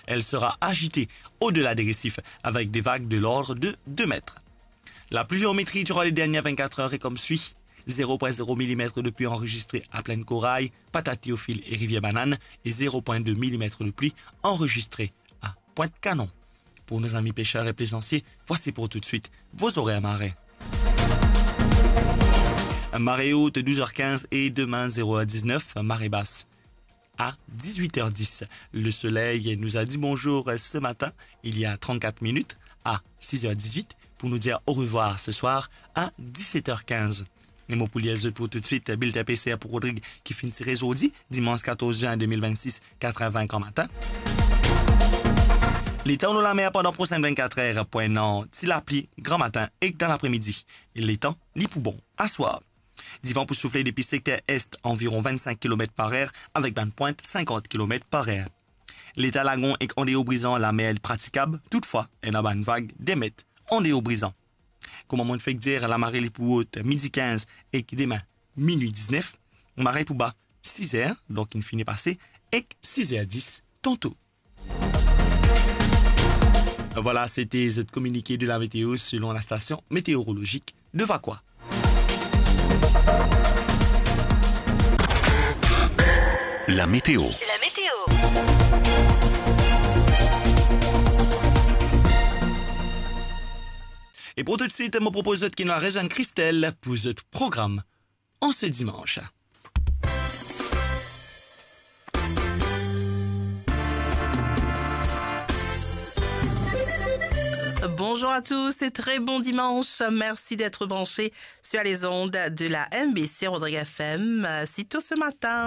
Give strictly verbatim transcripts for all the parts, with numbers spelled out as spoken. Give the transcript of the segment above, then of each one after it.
Elle sera agitée au-delà des récifs avec des vagues de l'ordre de deux mètres. La pluviométrie durant les dernières vingt-quatre heures est comme suit. zéro virgule zéro millimètres de pluie enregistré à Plaine Corail, Patate-Théophile et Rivière-Banane et zéro virgule deux millimètres de pluie enregistré à Pointe-Canon. Pour nos amis pêcheurs et plaisanciers, voici pour tout de suite vos horaires marins. Marée haute douze heures quinze et demain zéro heure dix-neuf, marée basse à dix-huit heures dix. Le soleil nous a dit bonjour ce matin, il y a trente-quatre minutes, à six heures dix-huit, pour nous dire au revoir ce soir à dix-sept heures quinze. Les mots pouliers pour tout de suite, bulletin P C R pour Rodrigue qui finit réseaudi, dimanche quatorze juin deux mille vingt-six, quatre heures vingt matin. Les temps de la mer pendant prochaines vingt-quatre heures, point non, si la pluie, grand matin et dans l'après-midi. Les temps, les pou bon, à soir. Divan pour souffler depuis secteur est environ vingt-cinq kilomètres par heure avec bande pointe cinquante kilomètres par heure. L'état lagon et ondéo-brisant la mer est praticable, toutefois, elle a une vague des mètres ondéo-brisant. Comme on fait dire, la marée les plus haute midi quinze et qui demain minuit dix-neuf, marée pour bas six heures, donc il finit passé, et six heures dix tantôt. Voilà, c'était le communiqué de la météo selon la station météorologique de Vacquois. La météo. La météo. Et pour tout de suite, je me propose qu'il nous rejoindre Christelle pour ce programme en ce dimanche. Bonjour à tous et très bon dimanche. Merci d'être branchés sur les ondes de la M B C Rodrigue F M. Sitôt ce matin.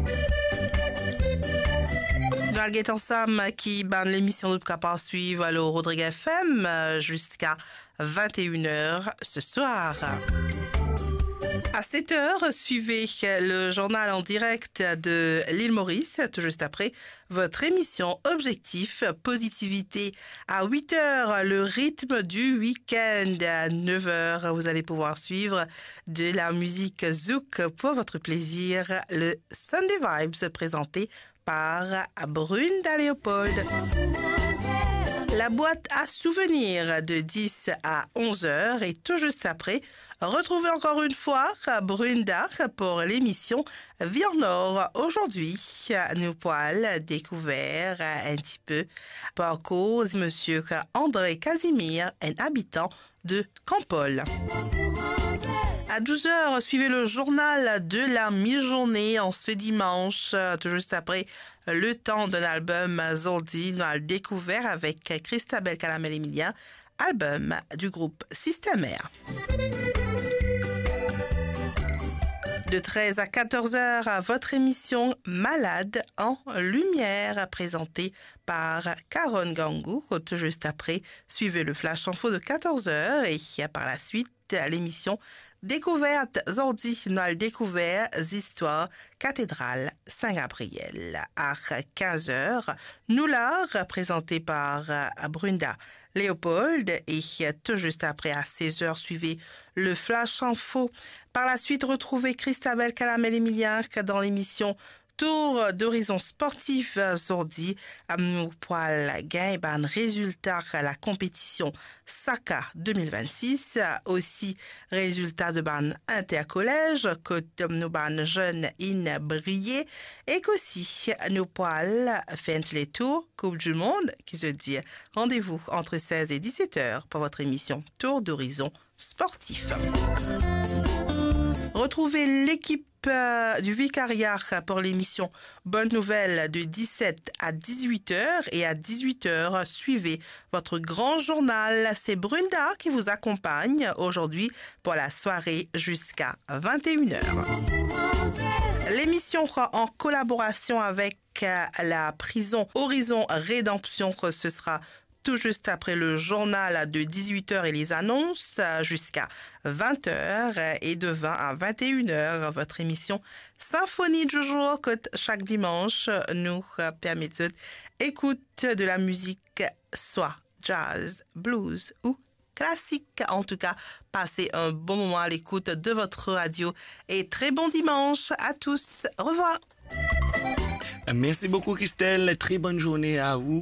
Dans le ensemble qui ban l'émission de capable suivre le Rodrigue F M jusqu'à vingt et une heures ce soir. À sept heures, suivez le journal en direct de l'île Maurice, tout juste après votre émission Objectif Positivité. À huit heures, le rythme du week-end. À neuf heures, vous allez pouvoir suivre de la musique zouk pour votre plaisir. Le Sunday Vibes présenté par Brunda Léopold. La boîte à souvenirs de dix à onze heures et tout juste après, retrouvez encore une fois Brunda pour l'émission Vie en Or. Aujourd'hui, nous pouvons découvrir un petit peu par cause Monsieur André Casimir, un habitant de Campol. À douze heures, suivez le journal de la mi-journée en ce dimanche. Tout juste après, le temps d'un album Zordi, nous avons découvert avec Christabel Calamel-Emilien, album du groupe Système R. De treize à quatorze heures, votre émission Malade en lumière, présentée par Caron Gangou. Tout juste après, suivez le Flash Info de quatorze heures et par la suite, l'émission Découverte Zordi, nous avons découvert Histoires Cathédrale Saint-Gabriel. À quinze heures, nous l'art présenté par Brunda Léopold et tout juste après à seize heures, suivez le Flash Info. Par la suite, retrouvez Christabel Calamel-Emilien dans l'émission Tour d'horizon sportif Zordi. Nous pouvons gagner un résultat à la compétition S A C A deux mille vingt-six. Aussi, résultat de ban intercollège que nous ban jeunes in brillé et qu'aussi nous pouvons faire les tours Coupe du Monde qui se dit rendez-vous entre seize et dix-sept heures pour votre émission Tour d'horizon sportif. Retrouvez l'équipe du vicariat pour l'émission Bonne Nouvelle de dix-sept à dix-huit heures et à dix-huit heures, suivez votre grand journal. C'est Brunda qui vous accompagne aujourd'hui pour la soirée jusqu'à vingt et une heures. L'émission en collaboration avec la prison Horizon Rédemption, ce sera tout juste après le journal de dix-huit heures et les annonces jusqu'à vingt heures et de vingt à vingt et une heures, votre émission Symphonie du jour que chaque dimanche nous permet d'écouter de la musique soit jazz, blues ou classique. En tout cas, passez un bon moment à l'écoute de votre radio et très bon dimanche à tous. Au revoir. Merci beaucoup Christelle, très bonne journée à vous.